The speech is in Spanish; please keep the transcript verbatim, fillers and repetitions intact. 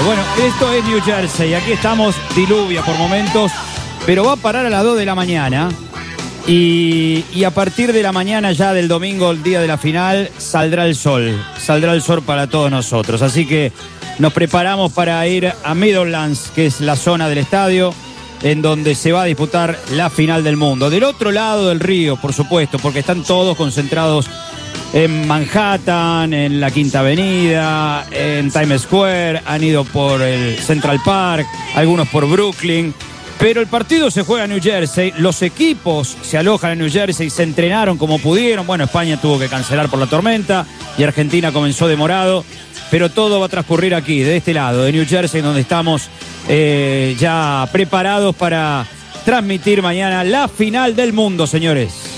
Bueno, esto es New Jersey. Aquí estamos, diluvia por momentos, pero va a parar a las dos de la mañana. Y, y a partir de la mañana ya del domingo, el día de la final, saldrá el sol. Saldrá el sol para todos nosotros. Así que nos preparamos para ir a Meadowlands, que es la zona del estadio en donde se va a disputar la final del mundo. Del otro lado del río, por supuesto, porque están todos concentrados en Manhattan, en la Quinta Avenida, en Times Square, han ido por el Central Park, algunos por Brooklyn. Pero el partido se juega en New Jersey, los equipos se alojan en New Jersey, se entrenaron como pudieron. Bueno, España tuvo que cancelar por la tormenta y Argentina comenzó demorado, pero todo va a transcurrir aquí, de este lado, de New Jersey, donde estamos eh, ya preparados para transmitir mañana la final del mundo, señores.